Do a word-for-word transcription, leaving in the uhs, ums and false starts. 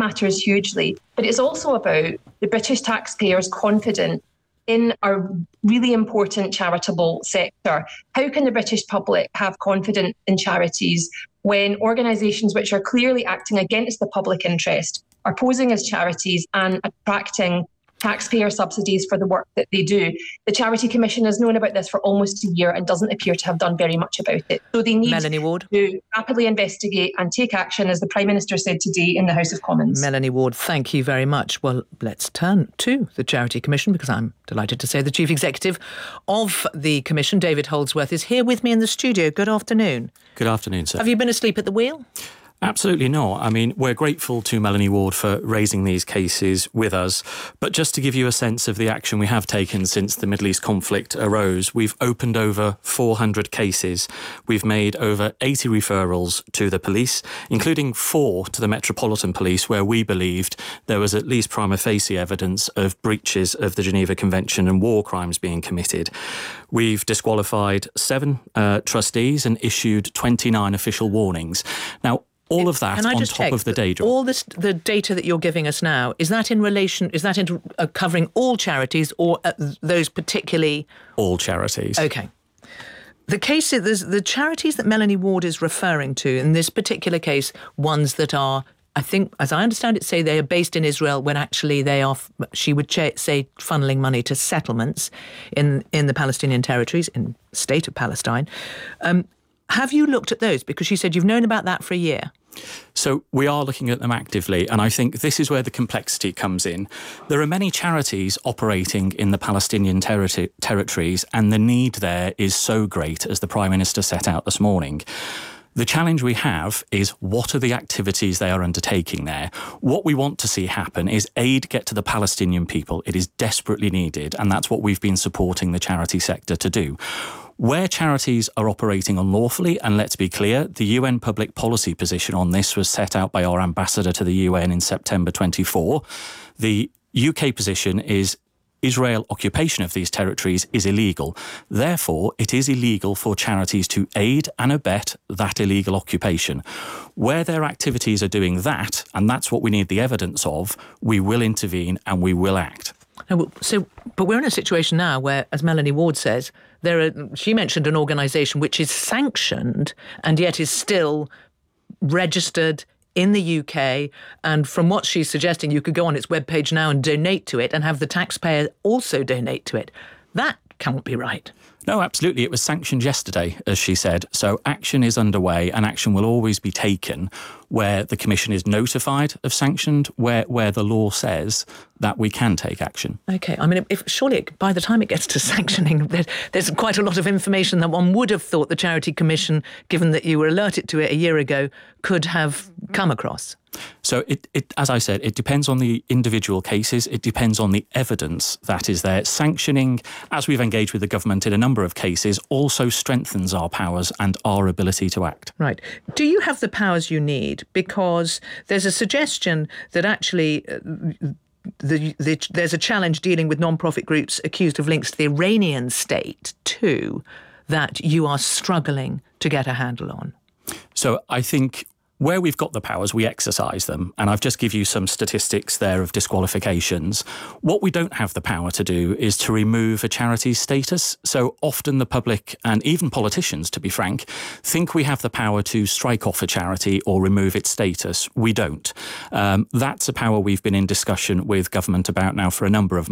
matters hugely. But it's also about the British taxpayers' confidence in our really important charitable sector. How can the British public have confidence in charities when organisations which are clearly acting against the public interest are posing as charities and attracting taxpayer subsidies for the work that they do? The Charity Commission has known about this for almost a year and doesn't appear to have done very much about it. So they need Melanie Ward. to rapidly investigate and take action, as the Prime Minister said today in the House of Commons. Melanie Ward, thank you very much. Well, let's turn to the Charity Commission, because I'm delighted to say the Chief Executive of the Commission, David Holdsworth, is here with me in the studio. Good afternoon. Good afternoon, sir. Have you been asleep at the wheel? Absolutely not. I mean, we're grateful to Melanie Ward for raising these cases with us. But just to give you a sense of the action we have taken since the Middle East conflict arose, we've opened over four hundred cases. We've made over eighty referrals to the police, including four to the Metropolitan Police, where we believed there was at least prima facie evidence of breaches of the Geneva Convention and war crimes being committed. We've disqualified seven uh, trustees and issued twenty-nine official warnings. Now, all of that on top of the data. All this, the data that you're giving us now, is that in relation, is that in, uh, covering all charities or uh, those particularly? All charities. OK. The case, the charities that Melanie Ward is referring to, in this particular case, ones that are, I think, as I understand it, say they are based in Israel when actually they are, she would ch- say, funneling money to settlements in, in the Palestinian territories, in the state of Palestine. Um, have you looked at those? Because she said you've known about that for a year. So we are looking at them actively, and I think this is where the complexity comes in. There are many charities operating in the Palestinian terri- territories, and the need there is so great, as the Prime Minister set out this morning. The challenge we have is, what are the activities they are undertaking there? What we want to see happen is aid get to the Palestinian people. It is desperately needed, and that's what we've been supporting the charity sector to do. Where charities are operating unlawfully, and let's be clear, the U N public policy position on this was set out by our ambassador to the U N in September twenty-four. The U K position is Israel occupation of these territories is illegal. Therefore, it is illegal for charities to aid and abet that illegal occupation. Where their activities are doing that, and that's what we need the evidence of, we will intervene and we will act. So, but we're in a situation now where, as Melanie Ward says, there are, she mentioned an organisation which is sanctioned and yet is still registered in the U K, and from what she's suggesting, you could go on its webpage now and donate to it and have the taxpayer also donate to it. That can't be right. No, absolutely. It was sanctioned yesterday, as she said. So action is underway, and action will always be taken where the Commission is notified of sanctioned, where where the law says that we can take action. OK. I mean, if surely it, by the time it gets to sanctioning, there, there's quite a lot of information that one would have thought the Charity Commission, given that you were alerted to it a year ago, could have come across. So, it, it, as I said, it depends on the individual cases. It depends on the evidence that is there. Sanctioning, as we've engaged with the government in a number of cases, also strengthens our powers and our ability to act. Right. Do you have the powers you need? Because there's a suggestion that actually uh, the, the, there's a challenge dealing with non-profit groups accused of links to the Iranian state too, that you are struggling to get a handle on. So I think where we've got the powers, we exercise them. And I've just given you some statistics there of disqualifications. What we don't have the power to do is to remove a charity's status. So often the public, and even politicians, to be frank, think we have the power to strike off a charity or remove its status. We don't. Um, that's a power we've been in discussion with government about now for a number of